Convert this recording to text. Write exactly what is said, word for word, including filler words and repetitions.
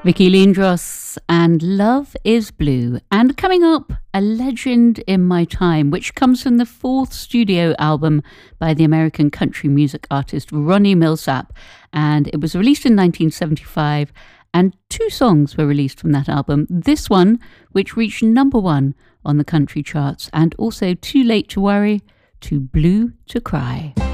Vicky Lindros and Love is Blue. And coming up, A Legend in My Time, which comes from the fourth studio album by the American country music artist Ronnie Milsap. And it was released in nineteen seventy-five, and two songs were released from that album. This one, which reached number one on the country charts, and also Too Late to Worry, Too Blue to Cry.